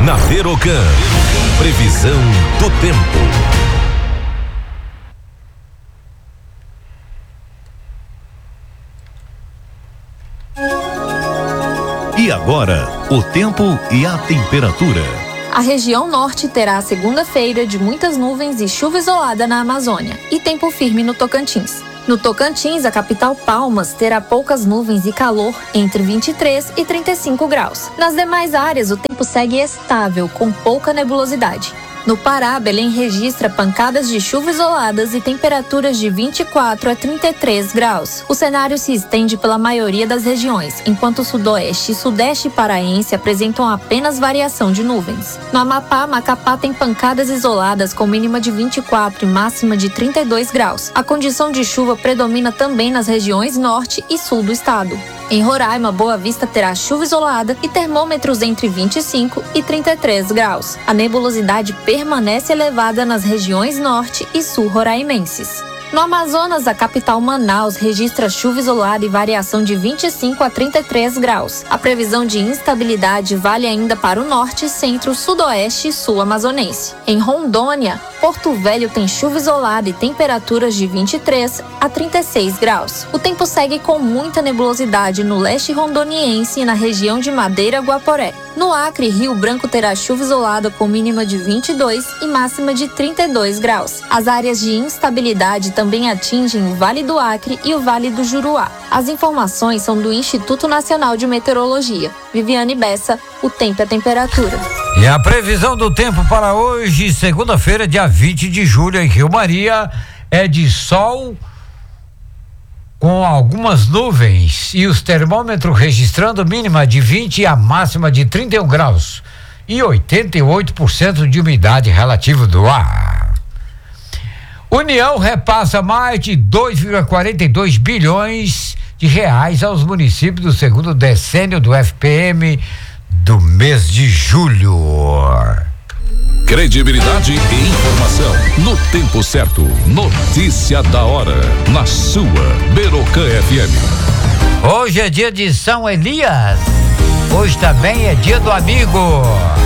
Na Verocan, previsão do tempo. E agora, o tempo e a temperatura. A região norte terá a segunda-feira de muitas nuvens e chuva isolada na Amazônia e tempo firme no Tocantins. No Tocantins, a capital Palmas terá poucas nuvens e calor entre 23 e 35 graus. Nas demais áreas, o tempo segue estável, com pouca nebulosidade. No Pará, Belém registra pancadas de chuva isoladas e temperaturas de 24 a 33 graus. O cenário se estende pela maioria das regiões, enquanto o sudoeste e sudeste paraense apresentam apenas variação de nuvens. No Amapá, Macapá tem pancadas isoladas com mínima de 24 e máxima de 32 graus. A condição de chuva predomina também nas regiões norte e sul do estado. Em Roraima, Boa Vista terá chuva isolada e termômetros entre 25 e 33 graus. A nebulosidade permanece elevada nas regiões norte e sul roraimenses. No Amazonas, a capital Manaus registra chuva isolada e variação de 25 a 33 graus. A previsão de instabilidade vale ainda para o norte, centro, sudoeste e sul amazonense. Em Rondônia, Porto Velho tem chuva isolada e temperaturas de 23 a 36 graus. O tempo segue com muita nebulosidade no leste rondoniense e na região de Madeira, Guaporé. No Acre, Rio Branco terá chuva isolada com mínima de 22 e máxima de 32 graus. As áreas de instabilidade também atingem o Vale do Acre e o Vale do Juruá. As informações são do Instituto Nacional de Meteorologia. Viviane Bessa, o tempo e a temperatura. E a previsão do tempo para hoje, segunda-feira, dia 20 de julho, em Rio Maria, é de sol com algumas nuvens e os termômetros registrando mínima de 20 e a máxima de 31 graus e 88% de umidade relativa do ar. União repassa mais de 2,42 bilhões de reais aos municípios do segundo decênio do FPM do mês de julho. Credibilidade e informação no tempo certo. Notícia da hora na sua Verocan FM. Hoje é dia de São Elias. Hoje também é dia do amigo.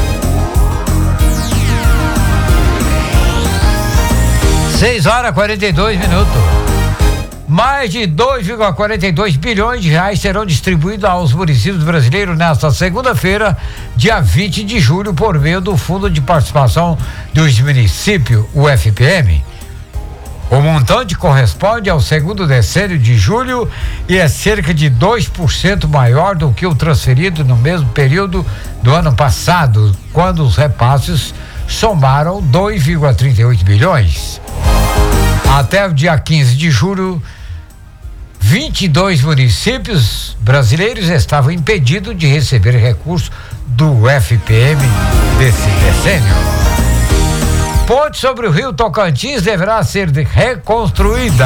Seis horas e 42 minutos. Mais de 2,42 bilhões de reais serão distribuídos aos municípios brasileiros nesta segunda-feira, dia 20 de julho, por meio do Fundo de Participação dos Municípios, o FPM. O montante corresponde ao segundo decênio de julho e é cerca de 2% maior do que o transferido no mesmo período do ano passado, quando os repasses somaram 2,38 bilhões. Até o dia 15 de julho, 22 municípios brasileiros estavam impedidos de receber recursos do FPM desse decênio. Ponte sobre o rio Tocantins deverá ser reconstruída.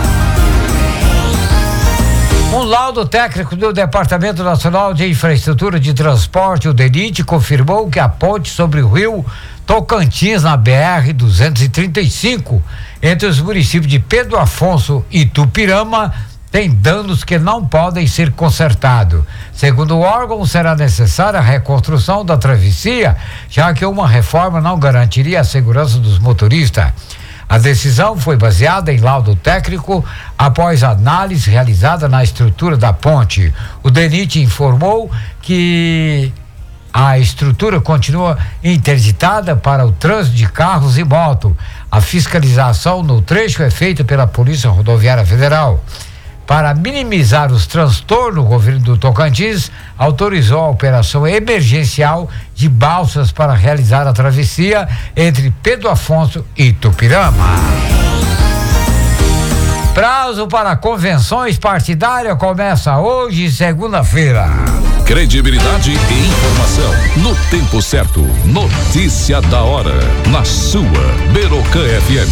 Um laudo técnico do Departamento Nacional de Infraestrutura de Transporte, o DENIT, confirmou que a ponte sobre o rio Tocantins, na BR-235, entre os municípios de Pedro Afonso e Tupirama, tem danos que não podem ser consertados. Segundo o órgão, será necessária a reconstrução da travessia, já que uma reforma não garantiria a segurança dos motoristas. A decisão foi baseada em laudo técnico após análise realizada na estrutura da ponte. O DENIT informou que a estrutura continua interditada para o trânsito de carros e motos. A fiscalização no trecho é feita pela Polícia Rodoviária Federal. Para minimizar os transtornos, o governo do Tocantins autorizou a operação emergencial de balsas para realizar a travessia entre Pedro Afonso e Tupirama. Prazo para convenções partidárias começa hoje, segunda-feira. Credibilidade e informação no tempo certo. Notícia da hora na sua Verocan FM.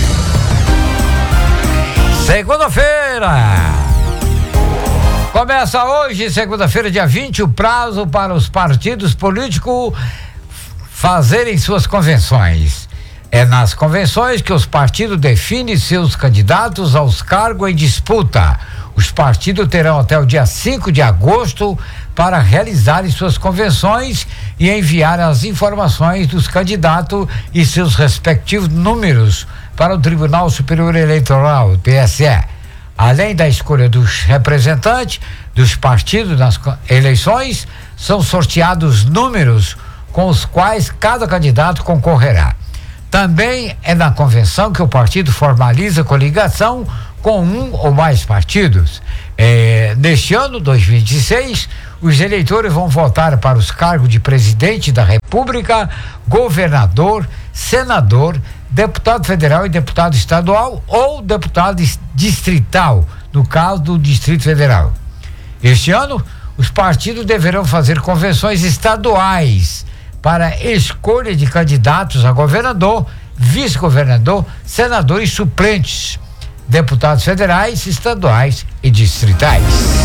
Segunda-feira. Começa hoje, segunda-feira, dia 20, o prazo para os partidos políticos fazerem suas convenções. É nas convenções que os partidos definem seus candidatos aos cargos em disputa. Os partidos terão até o dia 5 de agosto para realizarem suas convenções e enviar as informações dos candidatos e seus respectivos números para o Tribunal Superior Eleitoral, TSE. Além da escolha dos representantes dos partidos nas eleições, são sorteados números com os quais cada candidato concorrerá. Também é na convenção que o partido formaliza coligação com um ou mais partidos. Neste ano, 2026, os eleitores vão votar para os cargos de presidente da República, governador, senador, deputado federal e deputado estadual ou deputado distrital, no caso do Distrito Federal. Este ano, os partidos deverão fazer convenções estaduais para escolha de candidatos a governador, vice-governador, senador e suplentes, deputados federais, estaduais e distritais.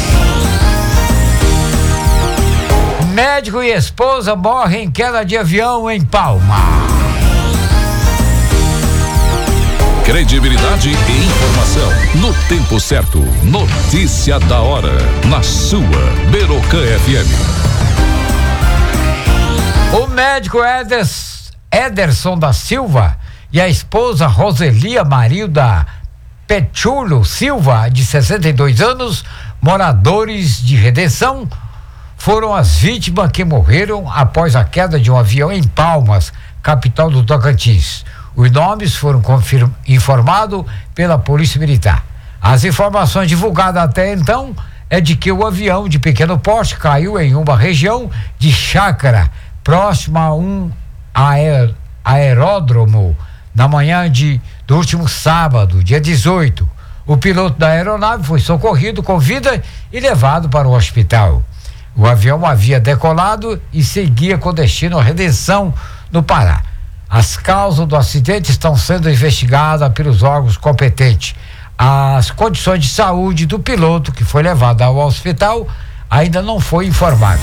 Médico e esposa morrem em queda de avião em Palma. Credibilidade e informação no tempo certo. Notícia da hora na sua Berocan FM. O médico Ederson da Silva e a esposa Roselia Marilda Pechulo Silva, de 62 anos, moradores de Redenção, foram as vítimas que morreram após a queda de um avião em Palmas, capital do Tocantins. Os nomes foram informados pela Polícia Militar. As informações divulgadas até então é de que o avião de pequeno porte caiu em uma região de chácara próxima a um aeródromo na manhã do último sábado, dia 18. O piloto da aeronave foi socorrido com vida e levado para o hospital. O avião havia decolado e seguia com destino à Redenção, no Pará. As causas do acidente estão sendo investigadas pelos órgãos competentes. As condições de saúde do piloto, que foi levado ao hospital, ainda não foi informado.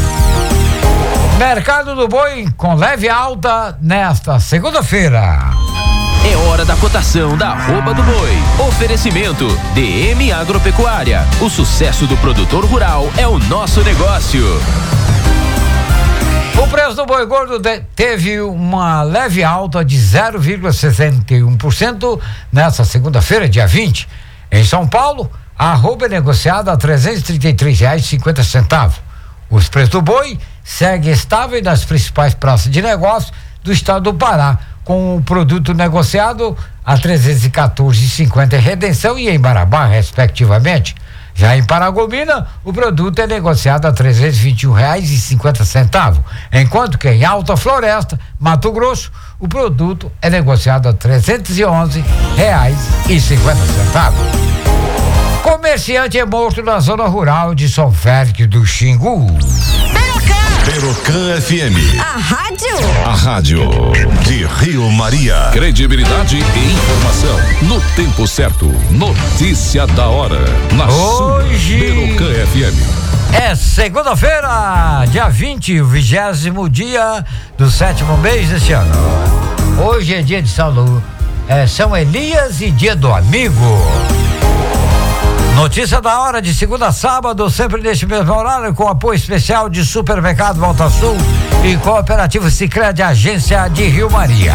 Mercado do Boi com leve alta nesta segunda-feira. É hora da cotação da arroba do boi. Oferecimento DM Agropecuária. O sucesso do produtor rural é o nosso negócio. O preço do boi gordo teve uma leve alta de 0,61% nesta segunda-feira, dia 20. Em São Paulo, a arroba é negociada a R$ 333,50. Os preços do boi seguem estáveis nas principais praças de negócio do estado do Pará, com o produto negociado a R$ 314,50 em Redenção e em Marabá, respectivamente. Já em Paragominas, o produto é negociado a R$ 321,50, enquanto que em Alta Floresta, Mato Grosso, o produto é negociado a R$ 311,50. Comerciante é morto na zona rural de São Félix do Xingu. Berocan FM. A rádio de Rio Maria. Credibilidade e informação no tempo certo. Notícia da hora na sua Berocan FM. É segunda-feira, dia 20, o 20º dia do 7º mês deste ano. Hoje é dia de São Elias e dia do amigo. Notícia da hora de segunda a sábado, sempre neste mesmo horário, com apoio especial de Supermercado Volta Sul e Cooperativo Sicredi, agência de Rio Maria.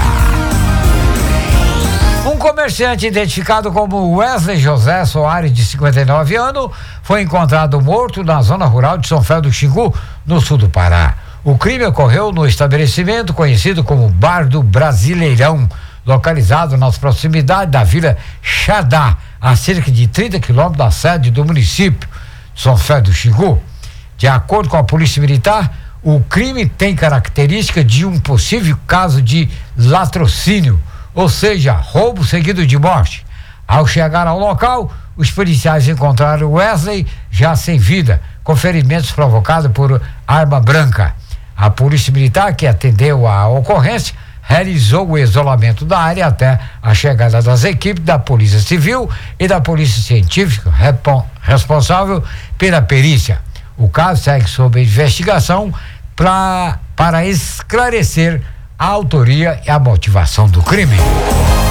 Um comerciante identificado como Wesley José Soares, de 59 anos, foi encontrado morto na zona rural de São Félix do Xingu, no sul do Pará. O crime ocorreu no estabelecimento conhecido como Bar do Brasileirão, localizado nas proximidades da Vila Xadá, a cerca de 30 quilômetros da sede do município de São Félix do Xingu. De acordo com a Polícia Militar, o crime tem característica de um possível caso de latrocínio, ou seja, roubo seguido de morte. Ao chegar ao local, os policiais encontraram Wesley já sem vida, com ferimentos provocados por arma branca. A Polícia Militar, que atendeu à ocorrência, realizou o isolamento da área até a chegada das equipes da Polícia Civil e da Polícia Científica responsável pela perícia. O caso segue sob investigação para esclarecer a autoria e a motivação do crime.